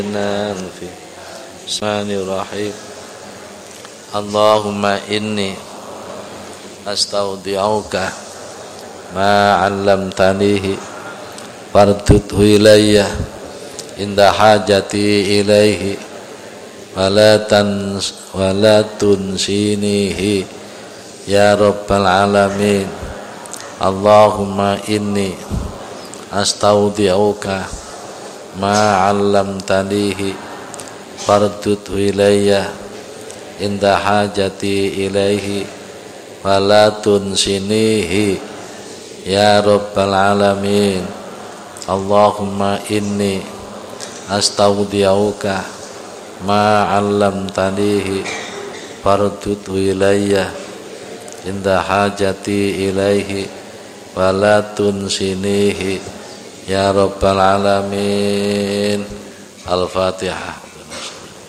Bismillahirrahmanirrahim. Allahumma inni astaudi'uka ma 'allamtanihi fardudhu ilayya inda hajati ilaihi wala tunsinihi ya rabbal alamin. Allahumma inni astaudi'uka ma 'allamtanihi fardudhu ilayya inda hajati ilaihi wala tunsinihi ya rabbal alamin. Allahumma inni astaudi'uka ma 'allamtanihi fardudhu ilayya inda hajati ilaihi wala tunsinihi ya rabbal alamin. Al-Fatihah.